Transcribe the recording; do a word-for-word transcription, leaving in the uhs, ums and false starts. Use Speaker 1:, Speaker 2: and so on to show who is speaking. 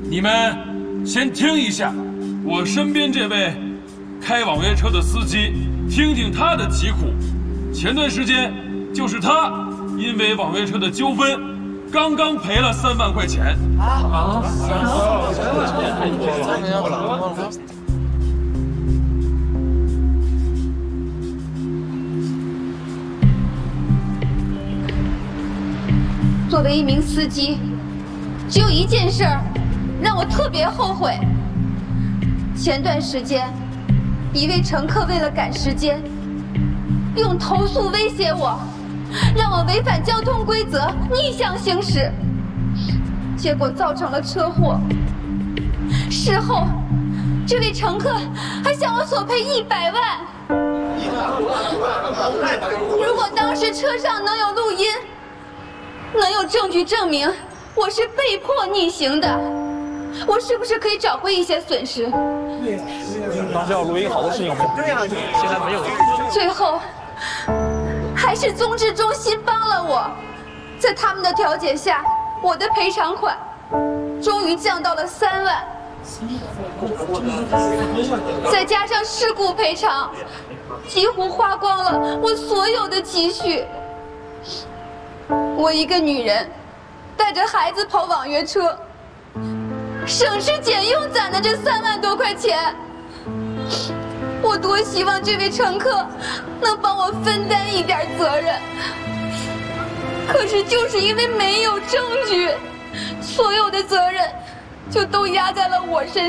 Speaker 1: 你们先听一下我身边这位开网约车的司机，听听他的疾苦。前段时间就是他因为网约车的纠纷，刚刚赔了三万块钱。啊！
Speaker 2: 作为一名司机，只有一件事儿让我特别后悔。前段时间，一位乘客为了赶时间，用投诉威胁我，让我违反交通规则逆向行驶，结果造成了车祸。事后，这位乘客还向我索赔一百万。如果当时车上能有录音，能有证据证明我是被迫逆行的，我是不是可以找回一些损失？
Speaker 3: 对呀，当时要录音，好多事情没有。对呀，现在没有。
Speaker 2: 最后，还是综治中心帮了我，在他们的调解下，我的赔偿款终于降到了三万，再加上事故赔偿，几乎花光了我所有的积蓄。我一个女人，带着孩子跑网约车，省吃俭用攒的这三万多块钱，我多希望这位乘客能帮我分担一点责任。可是就是因为没有证据，所有的责任就都压在了我身上。